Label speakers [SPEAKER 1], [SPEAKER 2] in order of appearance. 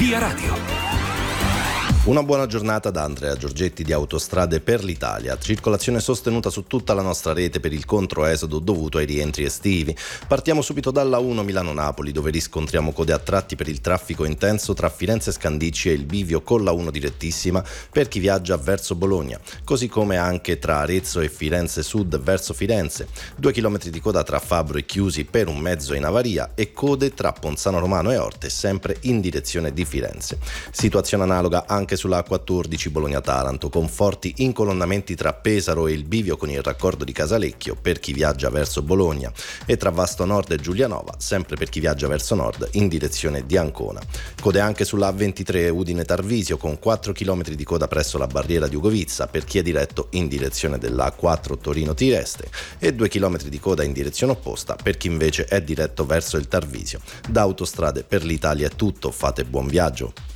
[SPEAKER 1] Via Radio.
[SPEAKER 2] Una buona giornata da Andrea Giorgetti di Autostrade per l'Italia. Circolazione sostenuta su tutta la nostra rete per il controesodo dovuto ai rientri estivi. Partiamo subito dalla 1 Milano-Napoli, dove riscontriamo code a tratti per il traffico intenso tra Firenze Scandicci e il bivio con la 1 direttissima per chi viaggia verso Bologna, così come anche tra Arezzo e Firenze Sud verso Firenze. 2 chilometri di coda tra Fabbro e Chiusi per un mezzo in avaria e code tra Ponzano Romano e Orte sempre in direzione di Firenze. Situazione analoga anche sulla A14 Bologna-Taranto, con forti incolonnamenti tra Pesaro e il bivio con il raccordo di Casalecchio per chi viaggia verso Bologna e tra Vasto Nord e Giulianova sempre per chi viaggia verso nord in direzione di Ancona. Code anche sulla A23 Udine-Tarvisio con 4 km di coda presso la barriera di Ugovizza per chi è diretto in direzione della A4 Torino-Trieste e 2 km di coda in direzione opposta per chi invece è diretto verso il Tarvisio. Da Autostrade per l'Italia è tutto, fate buon viaggio.